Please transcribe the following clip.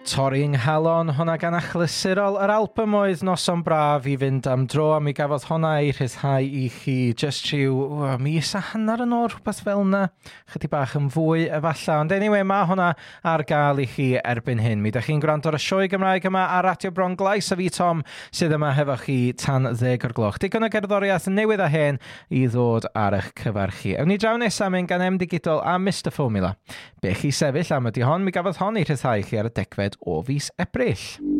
Torri Nghalon, hwnna gan achlysurol. Yr album oedd Noson Braf i fynd am dro, a mi gafodd hwnna i rhyddhau i chi just rhyw mis a hanner yn ôl, rhywbeth fel yna. Chydig bach yn fwy efalla. Ond anyway, mae hwnna ar gael i chi erbyn hyn. Mi ydych chi'n gwrando ar y sioe Gymraeg yma ar Radio Bron Glais, a fi Tom sydd yma hefo chi tan 10 o'r gloch. Digon o gerddoriaeth newydd a hen i ddod ar eich cyfar chi. Ewn ni draw nesaf mynd gan M Digidol a Mr Formula. Be chi sefyll am ydy hon, mi gafodd hon i rhyddhau chi ar y 10 o fis Ebrill.